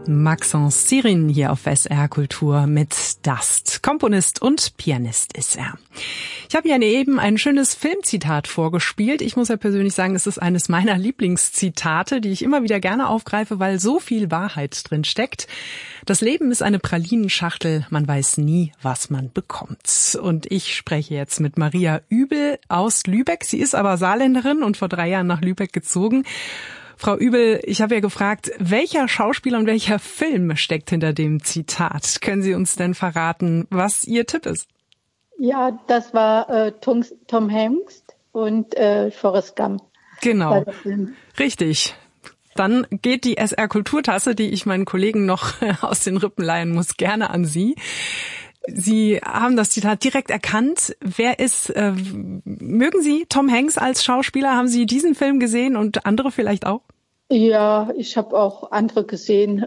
Maxence Sirin hier auf SR Kultur mit Dust. Komponist und Pianist ist er. Ich habe hier eben ein schönes Filmzitat vorgespielt. Ich muss ja persönlich sagen, es ist eines meiner Lieblingszitate, die ich immer wieder gerne aufgreife, weil so viel Wahrheit drin steckt. Das Leben ist eine Pralinenschachtel, man weiß nie, was man bekommt. Und ich spreche jetzt mit Maria Übel aus Lübeck. Sie ist aber Saarländerin und vor 3 Jahren nach Lübeck gezogen. Frau Übel, ich habe ja gefragt, welcher Schauspieler und welcher Film steckt hinter dem Zitat? Können Sie uns denn verraten, was Ihr Tipp ist? Ja, das war Tom Hanks und Forrest Gump. Genau, richtig. Dann geht die SR-Kulturtasse, die ich meinen Kollegen noch aus den Rippen leihen muss, gerne an Sie. Sie haben das Zitat direkt erkannt. Wer ist, mögen Sie Tom Hanks als Schauspieler? Haben Sie diesen Film gesehen und andere vielleicht auch? Ja, ich habe auch andere gesehen.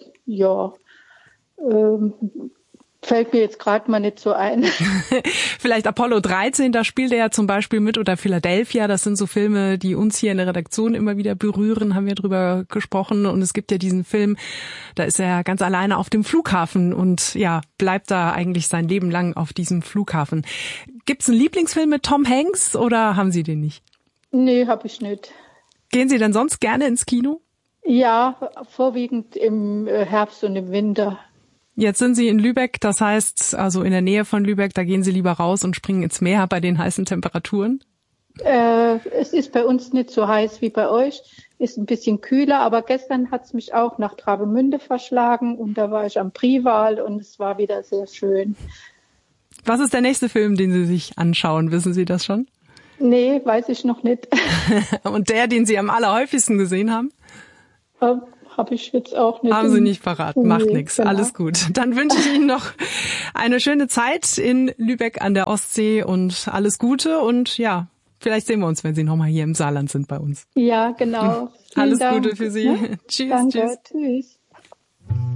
Fällt mir jetzt gerade mal nicht so ein. Vielleicht Apollo 13, da spielt er ja zum Beispiel mit, oder Philadelphia. Das sind so Filme, die uns hier in der Redaktion immer wieder berühren, haben wir drüber gesprochen. Und es gibt ja diesen Film, da ist er ganz alleine auf dem Flughafen und ja, bleibt da eigentlich sein Leben lang auf diesem Flughafen. Gibt's einen Lieblingsfilm mit Tom Hanks oder haben Sie den nicht? Nee, habe ich nicht. Gehen Sie denn sonst gerne ins Kino? Ja, vorwiegend im Herbst und im Winter. Jetzt sind Sie in Lübeck, das heißt, also in der Nähe von Lübeck, da gehen Sie lieber raus und springen ins Meer bei den heißen Temperaturen? Es ist bei uns nicht so heiß wie bei euch, ist ein bisschen kühler, aber gestern hat es mich auch nach Travemünde verschlagen und da war ich am Prival und es war wieder sehr schön. Was ist der nächste Film, den Sie sich anschauen? Wissen Sie das schon? Nee, weiß ich noch nicht. Und der, den Sie am allerhäufigsten gesehen haben? Habe ich jetzt auch nicht. Haben Sie nicht verraten, macht nichts, genau. Alles gut. Dann wünsche ich Ihnen noch eine schöne Zeit in Lübeck an der Ostsee und alles Gute und ja, vielleicht sehen wir uns, wenn Sie nochmal hier im Saarland sind bei uns. Ja, genau. Alles Gute für Sie. Ja? Tschüss. Danke, tschüss.